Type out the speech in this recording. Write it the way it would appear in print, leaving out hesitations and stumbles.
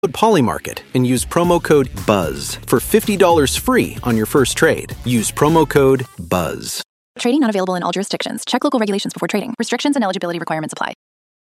Polymarket and use promo code BUZZ for $50 free on your first trade. Use promo code BUZZ. Trading not available in all jurisdictions. Check local regulations before trading. Restrictions and eligibility requirements apply.